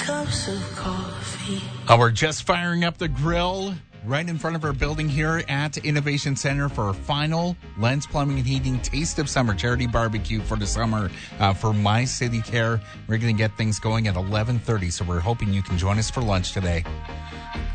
cups of coffee. We're just firing up the grill right in front of our building here at Innovation Center for our final Lens Plumbing and Heating Taste of Summer charity barbecue for the summer for My City Care. We're going to get things going at 11:30, so we're hoping you can join us for lunch today.